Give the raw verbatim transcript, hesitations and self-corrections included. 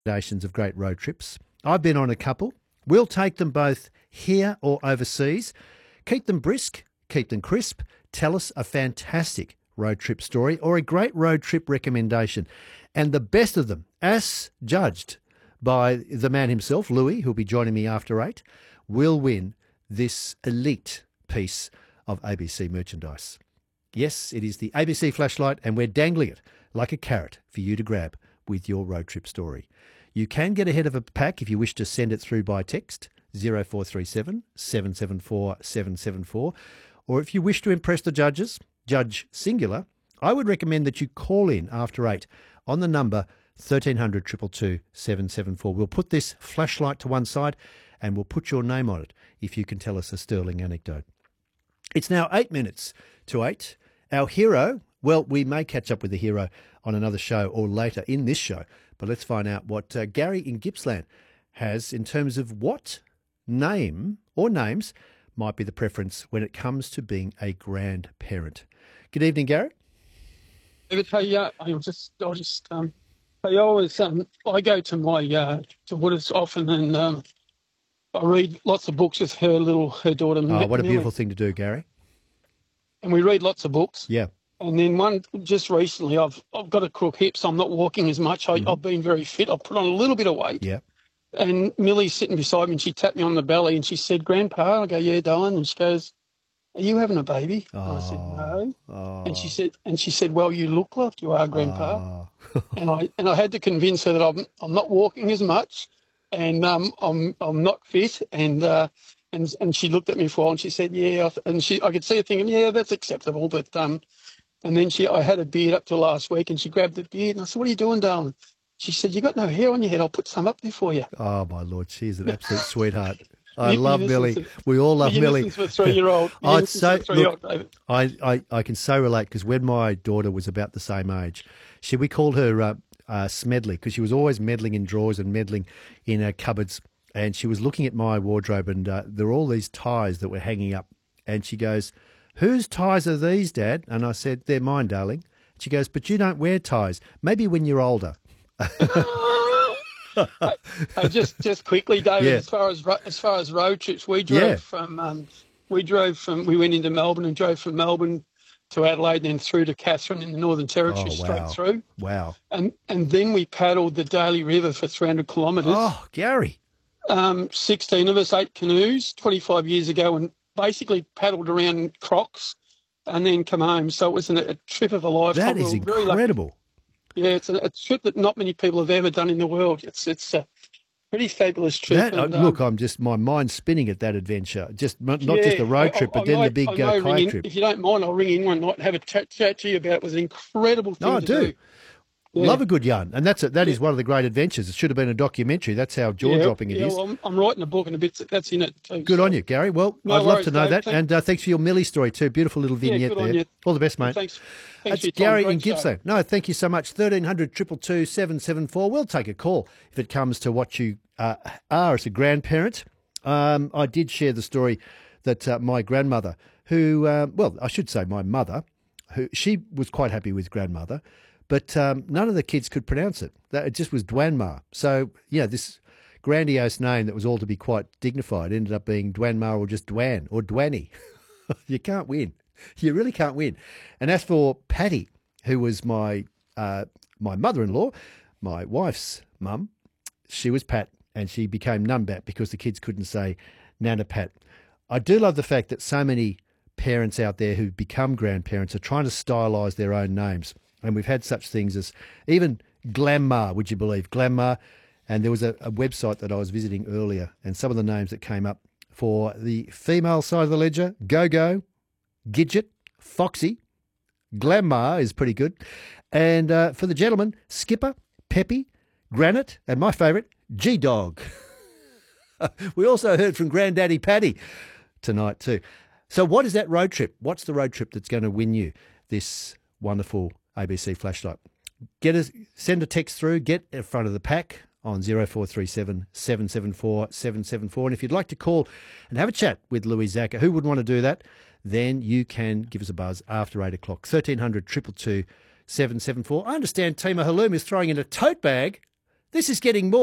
Recommendations of great road trips. I've been on a couple. We'll take them both here or overseas. Keep them brisk, keep them crisp. Tell us a fantastic road trip story or a great road trip recommendation. And the best of them, as judged by the man himself, Louis, who'll be joining me after eight, will win this elite piece of A B C merchandise. Yes, it is the A B C flashlight, and we're dangling it like a carrot for you to grab with your road trip story. You can get ahead of a pack if you wish to send it through by text, zero four three seven, seven seven four, seven seven four. Or if you wish to impress the judges, Judge Singular, I would recommend that you call in after eight on the number thirteen hundred, two two two, seven seven four. We'll put this flashlight to one side and we'll put your name on it if you can tell us a sterling anecdote. It's now eight minutes to eight. Our hero, well, we may catch up with the hero on another show or later in this show, but let's find out what uh, Gary in Gippsland has in terms of what name or names might be the preference when it comes to being a grandparent. Good evening, Gary. David, hey, uh, I just, I just, um, I always, um, I go to my, uh, to Wooders often, and um, I read lots of books with her little, her daughter. Oh, what a Millie. beautiful thing to do, Gary. And we read lots of books. Yeah. And then one, just recently, I've, I've got a crook hip, so I'm not walking as much. I, Mm-hmm. I've been very fit. I've put on a little bit of weight. Yeah. And Millie's sitting beside me, and she tapped me on the belly, and she said, "Grandpa." I go, "Yeah, darling." And she goes, "Are you having a baby?" Oh, and I said, "No." Oh, And she said, and she said, "Well, you look like you are, Grandpa." oh. and I and I had to convince her that I'm I'm not walking as much, and um I'm I'm not fit, and uh and and she looked at me for a while and she said, "Yeah," and she I could see her thinking, "Yeah, that's acceptable," but um and then she I had a beard up till last week, and she grabbed the beard, and I said, "What are you doing, darling?" She said, "You got no hair on your head. I'll put some up there for you." Oh, my Lord, she's an absolute sweetheart. I You- you love listen Millie. to- We all love you Millie. listen to a three-year-old. You Oh, it's listen so, to a three-year-old, look, David. I, I, I can so relate because when my daughter was about the same age, she we called her uh, uh, Smedley because she was always meddling in drawers and meddling in her cupboards. And she was looking at my wardrobe, and uh, there were all these ties that were hanging up. And she goes, "Whose ties are these, Dad?" And I said, "They're mine, darling." She goes, "But you don't wear ties. Maybe when you're older." Uh, just just quickly, David. Yeah. As far as ro- as far as road trips, we drove Yeah. from um, we drove from we went into Melbourne and drove from Melbourne to Adelaide, and then through to Katherine in the Northern Territory, Oh, straight wow. through, Wow. and and then we paddled the Daly River for three hundred kilometres. Oh, Gary. Um, sixteen of us, eight canoes, twenty-five years ago, and basically paddled around Crocs, and then come home. So it was an, a trip of a lifetime. That is We were very lucky. incredible. Yeah, it's a, a trip that not many people have ever done in the world. It's it's a pretty fabulous trip. That, and, uh, um, look, I'm just, my mind's spinning at that adventure. Just not, not just yeah, a road I- trip, I- but I then the might- big I uh, may ring kayak in- trip. If you don't mind, I'll ring in one night and have a chat, chat to you about it. It was an incredible thing No, I to do. do. Yeah. Love a good yarn. And that's a, that is one of the great adventures. It should have been a documentary. That's how jaw-dropping it yeah, is. Well, I'm, I'm writing a book and a bit that's in it too. Good so- on you, Gary. Well, No I'd love worries, to know Dave. that. Thank- And uh, thanks for your Millie story too. Beautiful little Yeah, vignette good there. on you. All the best, mate. Thanks. Thanks That's for your time. Gary Great in show. Gippsland. No, thank you so much. thirteen hundred, two two two, seven seven four. We'll take a call if it comes to what you uh, are as a grandparent. Um, I did share the story that uh, my grandmother, who, uh, well, I should say my mother, who she was quite happy with grandmother, but um, none of the kids could pronounce it. That it just was Dwanma. So, yeah, this grandiose name that was all to be quite dignified ended up being Dwanma or just Dwan or Dwanny. You can't win. You really can't win. And as for Patty, who was my uh, my mother-in-law, my wife's mum, she was Pat, and she became Numbat because the kids couldn't say Nana Pat. I do love the fact that so many parents out there who become grandparents are trying to stylise their own names. And we've had such things as even Glammar, would you believe? Glammar. And there was a, a website that I was visiting earlier, and some of the names that came up for the female side of the ledger: Go-Go, Gidget, Foxy, Glammar is pretty good. And uh, for the gentleman, Skipper, Peppy, Granite, and my favourite, G-Dog. We also heard from Granddaddy Paddy tonight too. So what is that road trip? What's the road trip that's going to win you this wonderful A B C flashlight? Get us, send a text through, get in front of the pack on zero four three seven, seven seven four, seven seven four. And if you'd like to call and have a chat with Louis Zaka, who wouldn't want to do that? Then you can give us a buzz after eight o'clock, thirteen hundred, two two two, seven seven four. I understand Tima Halloum is throwing in a tote bag This is getting more